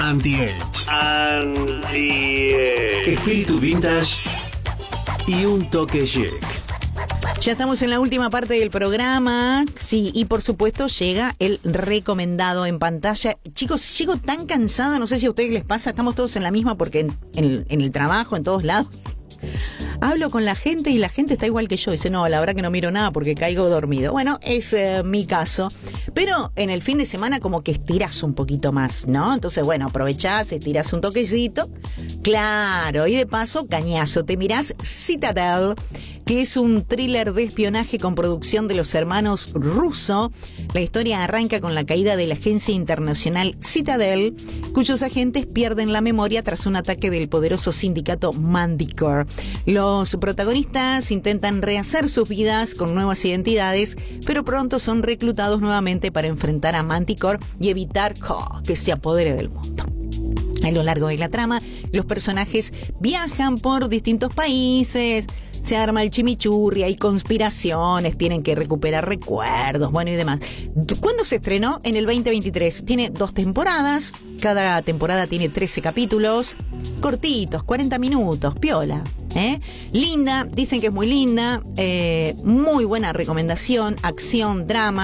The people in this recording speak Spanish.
Anti-Age. Espíritu vintage y un toque chic. Ya estamos en la última parte del programa, sí, y por supuesto llega el recomendado en pantalla. Chicos, llego tan cansada, no sé si a ustedes les pasa, estamos todos en la misma porque en el trabajo, en todos lados, hablo con la gente y la gente está igual que yo. Dice, no, la verdad que no miro nada porque caigo dormido. Bueno, es mi caso. Pero en el fin de semana como que estirás un poquito más, ¿no? Entonces, bueno, aprovechás, estirás un toquecito. Claro, y de paso, cañazo, te mirás Citadel, que es un thriller de espionaje con producción de los hermanos Russo. La historia arranca con la caída de la agencia internacional Citadel, cuyos agentes pierden la memoria tras un ataque del poderoso sindicato Manticore. Los protagonistas intentan rehacer sus vidas con nuevas identidades, pero pronto son reclutados nuevamente para enfrentar a Manticore y evitar que se apodere del mundo. A lo largo de la trama, los personajes viajan por distintos países, se arma el chimichurri, hay conspiraciones, tienen que recuperar recuerdos, bueno y demás. ¿Cuándo se estrenó? En el 2023. Tiene 2 temporadas, cada temporada tiene 13 capítulos, cortitos, 40 minutos, piola. Linda, dicen que es muy linda, muy buena recomendación, acción, drama.